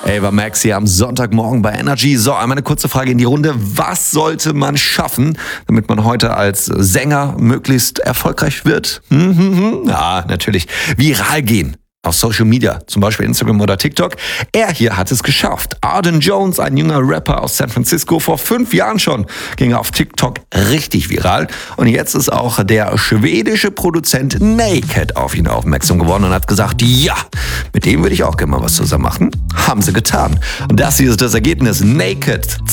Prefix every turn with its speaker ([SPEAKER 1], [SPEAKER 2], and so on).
[SPEAKER 1] Ava Max hier am Sonntagmorgen bei Energy. So, einmal eine kurze Frage in die Runde. Was sollte man schaffen, damit man heute als Sänger möglichst erfolgreich wird? Ja, natürlich. Viral gehen. Auf Social Media, zum Beispiel Instagram oder TikTok. Er hier hat es geschafft. Arden Jones, ein junger Rapper aus San Francisco, vor 5 Jahren schon ging er auf TikTok richtig viral. Und jetzt ist auch der schwedische Produzent Naked auf ihn aufmerksam geworden und hat gesagt, ja, mit dem würde ich auch gerne mal was zusammen machen. Haben sie getan. Und das hier ist das Ergebnis. Naked